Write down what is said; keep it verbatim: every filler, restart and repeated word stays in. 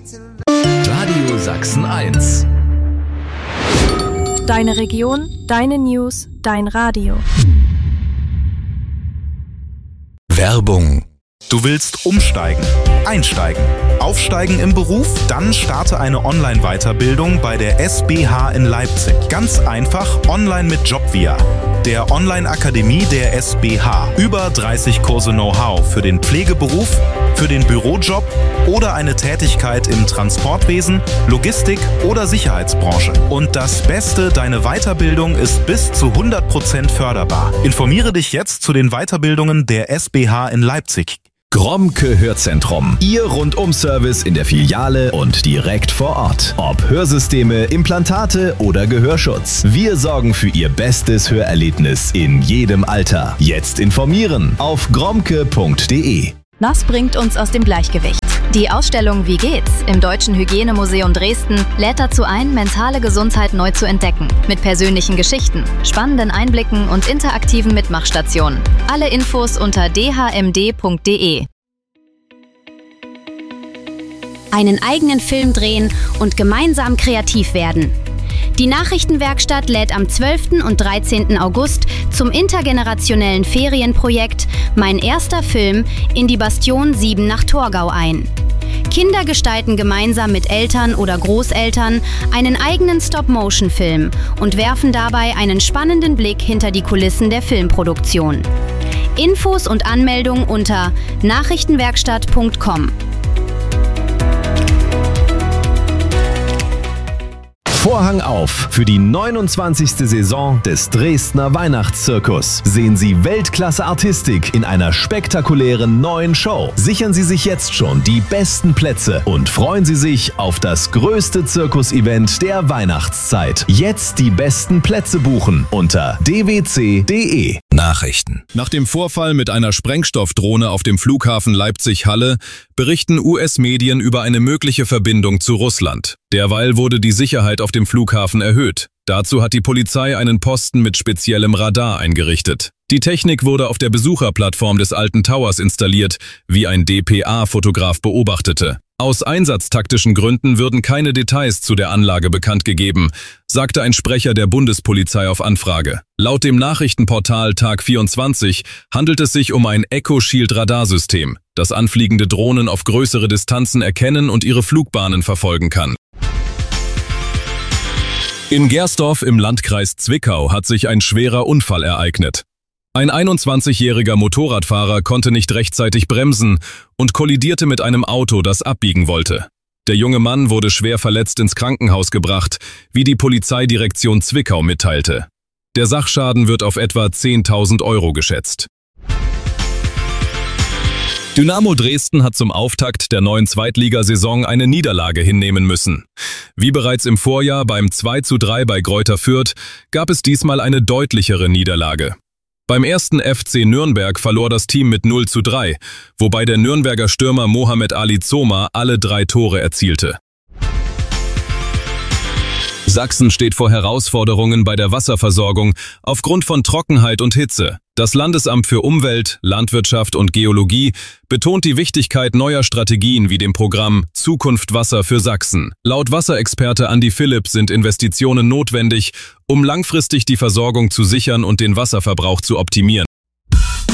Radio Sachsen eins. Deine Region, deine News, dein Radio. Werbung. Du willst umsteigen, einsteigen, aufsteigen im Beruf? Dann starte eine Online-Weiterbildung bei der S B H in Leipzig. Ganz einfach online mit Jobvia, der Online-Akademie der S B H. Über dreißig Kurse Know-how für den Pflegeberuf, für den Bürojob oder eine Tätigkeit im Transportwesen, Logistik oder Sicherheitsbranche. Und das Beste, deine Weiterbildung ist bis zu hundert Prozent förderbar. Informiere dich jetzt zu den Weiterbildungen der S B H in Leipzig. Gromke Hörzentrum. Ihr Rundum-Service in der Filiale und direkt vor Ort. Ob Hörsysteme, Implantate oder Gehörschutz. Wir sorgen für Ihr bestes Hörerlebnis in jedem Alter. Jetzt informieren auf gromke punkt de. Was bringt uns aus dem Gleichgewicht? Die Ausstellung Wie geht's? Im Deutschen Hygienemuseum Dresden lädt dazu ein, mentale Gesundheit neu zu entdecken. Mit persönlichen Geschichten, spannenden Einblicken und interaktiven Mitmachstationen. Alle Infos unter d h m d punkt de. Einen eigenen Film drehen und gemeinsam kreativ werden. Die Nachrichtenwerkstatt lädt am zwölften und dreizehnten August zum intergenerationellen Ferienprojekt Mein erster Film in die Bastion sieben nach Torgau ein. Kinder gestalten gemeinsam mit Eltern oder Großeltern einen eigenen Stop-Motion-Film und werfen dabei einen spannenden Blick hinter die Kulissen der Filmproduktion. Infos und Anmeldung unter nachrichtenwerkstatt punkt com. Vorhang auf für die neunundzwanzigste Saison des Dresdner Weihnachtszirkus. Sehen Sie Weltklasse-Artistik in einer spektakulären neuen Show. Sichern Sie sich jetzt schon die besten Plätze und freuen Sie sich auf das größte Zirkus-Event der Weihnachtszeit. Jetzt die besten Plätze buchen unter d w c punkt de. Nachrichten. Nach dem Vorfall mit einer Sprengstoffdrohne auf dem Flughafen Leipzig-Halle berichten U S-Medien über eine mögliche Verbindung zu Russland. Derweil wurde die Sicherheit auf dem Flughafen erhöht. Dazu hat die Polizei einen Posten mit speziellem Radar eingerichtet. Die Technik wurde auf der Besucherplattform des Alten Towers installiert, wie ein d p a-Fotograf beobachtete. Aus einsatztaktischen Gründen würden keine Details zu der Anlage bekannt gegeben, sagte ein Sprecher der Bundespolizei auf Anfrage. Laut dem Nachrichtenportal Tag vierundzwanzig handelt es sich um ein Echo-Shield-Radarsystem, das anfliegende Drohnen auf größere Distanzen erkennen und ihre Flugbahnen verfolgen kann. In Gersdorf im Landkreis Zwickau hat sich ein schwerer Unfall ereignet. Ein einundzwanzigjähriger Motorradfahrer konnte nicht rechtzeitig bremsen und kollidierte mit einem Auto, das abbiegen wollte. Der junge Mann wurde schwer verletzt ins Krankenhaus gebracht, wie die Polizeidirektion Zwickau mitteilte. Der Sachschaden wird auf etwa zehntausend Euro geschätzt. Dynamo Dresden hat zum Auftakt der neuen Zweitligasaison eine Niederlage hinnehmen müssen. Wie bereits im Vorjahr beim zwei zu drei bei Greuther Fürth gab es diesmal eine deutlichere Niederlage. Beim ersten F C Nürnberg verlor das Team mit null zu drei, wobei der Nürnberger Stürmer Mohamed Ali Zoma alle drei Tore erzielte. Sachsen steht vor Herausforderungen bei der Wasserversorgung aufgrund von Trockenheit und Hitze. Das Landesamt für Umwelt, Landwirtschaft und Geologie betont die Wichtigkeit neuer Strategien wie dem Programm Zukunft Wasser für Sachsen. Laut Wasserexperte Andi Philipp sind Investitionen notwendig, um langfristig die Versorgung zu sichern und den Wasserverbrauch zu optimieren.